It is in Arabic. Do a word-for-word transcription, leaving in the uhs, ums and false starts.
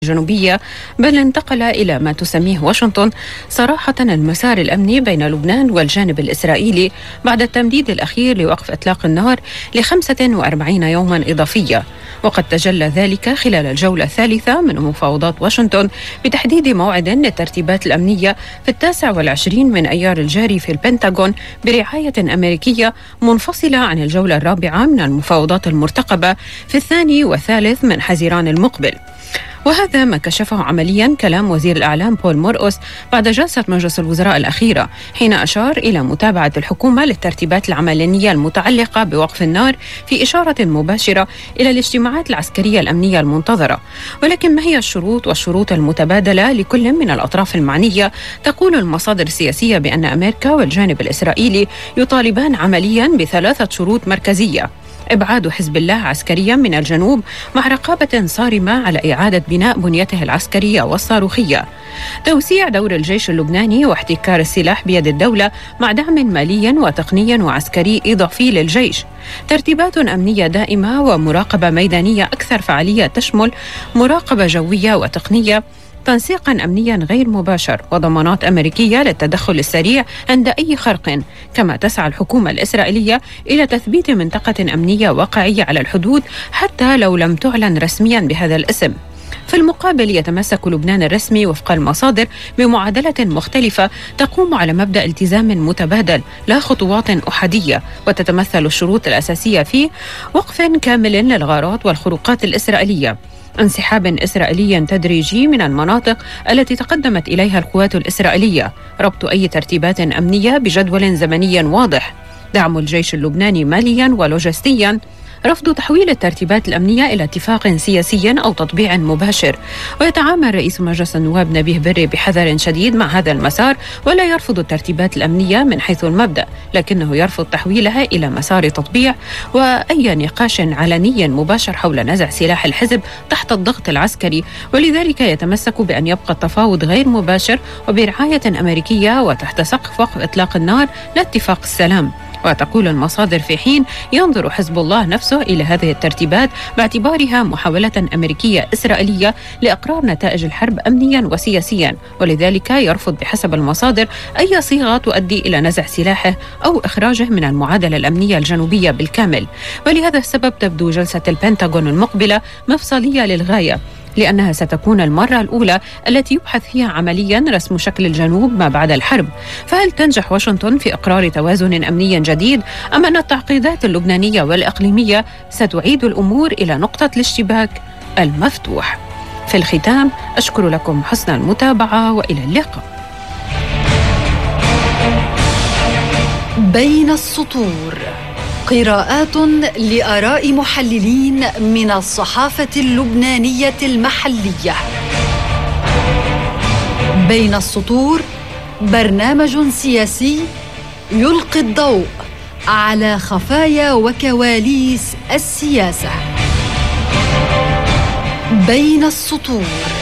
الجنوبية، بل انتقل إلى ما تسميه واشنطن صراحة المسار الأمني بين لبنان والجانب الإسرائيلي بعد التمديد الأخير لوقف إطلاق النار لخمسة وأربعين يوما إضافية. وقد تجلى ذلك خلال الجولة الثالثة من مفاوضات واشنطن بتحديد موعد للترتيبات الأمنية في التاسع والعشرين من أيار الجاري في البنتاغون برعاية أمريكية، منفصلة عن الجولة الرابعة من المفاوضات المرتقبة في الثاني والثالث من حزيران المقبل. وهذا ما كشفه عمليا كلام وزير الإعلام بول مرقس بعد جلسة مجلس الوزراء الأخيرة، حين أشار إلى متابعة الحكومة للترتيبات العملية المتعلقة بوقف النار في إشارة مباشرة إلى الاجتماعات العسكرية الأمنية المنتظرة. ولكن ما هي الشروط والشروط المتبادلة لكل من الأطراف المعنية؟ تقول المصادر السياسية بأن أمريكا والجانب الإسرائيلي يطالبان عمليا بثلاثة شروط مركزية: إبعاد حزب الله عسكريا من الجنوب مع رقابة صارمة على إعادة بناء بنيته العسكرية والصاروخية، توسيع دور الجيش اللبناني واحتكار السلاح بيد الدولة مع دعم مالي وتقني وعسكري إضافي للجيش، ترتيبات أمنية دائمة ومراقبة ميدانية أكثر فعالية تشمل مراقبة جوية وتقنية، تنسيقا أمنيا غير مباشر، وضمانات أمريكية للتدخل السريع عند أي خرق. كما تسعى الحكومة الإسرائيلية إلى تثبيت منطقة أمنية واقعية على الحدود حتى لو لم تعلن رسميا بهذا الاسم. في المقابل يتمسك لبنان الرسمي وفق المصادر بمعادلة مختلفة تقوم على مبدأ التزام متبادل لا خطوات أحادية، وتتمثل الشروط الأساسية فيه وقف كامل للغارات والخروقات الإسرائيلية، انسحاب إسرائيلي تدريجي من المناطق التي تقدمت إليها القوات الإسرائيلية، ربط أي ترتيبات أمنية بجدول زمني واضح، دعم الجيش اللبناني ماليا ولوجستيا، رفض تحويل الترتيبات الأمنية إلى اتفاق سياسي أو تطبيع مباشر. ويتعامل رئيس مجلس النواب نبيه بري بحذر شديد مع هذا المسار، ولا يرفض الترتيبات الأمنية من حيث المبدأ، لكنه يرفض تحويلها إلى مسار تطبيع وأي نقاش علني مباشر حول نزع سلاح الحزب تحت الضغط العسكري. ولذلك يتمسك بأن يبقى التفاوض غير مباشر وبرعاية أمريكية وتحت سقف وقف إطلاق النار لاتفاق السلام. وتقول المصادر في حين ينظر حزب الله نفسه إلى هذه الترتيبات باعتبارها محاولة أمريكية إسرائيلية لإقرار نتائج الحرب أمنيا وسياسيا، ولذلك يرفض بحسب المصادر أي صيغة تؤدي إلى نزع سلاحه أو إخراجه من المعادلة الأمنية الجنوبية بالكامل. ولهذا السبب تبدو جلسة البنتاغون المقبلة مفصلية للغاية، لأنها ستكون المرة الأولى التي يبحث فيها عمليا رسم شكل الجنوب ما بعد الحرب. فهل تنجح واشنطن في إقرار توازن أمني جديد، أم أن التعقيدات اللبنانية والإقليمية ستعيد الأمور إلى نقطة الاشتباك المفتوح؟ في الختام أشكر لكم حسن المتابعة وإلى اللقاء. بين السطور، قراءات لآراء محللين من الصحافة اللبنانية المحلية. بين السطور، برنامج سياسي يلقي الضوء على خفايا وكواليس السياسة. بين السطور.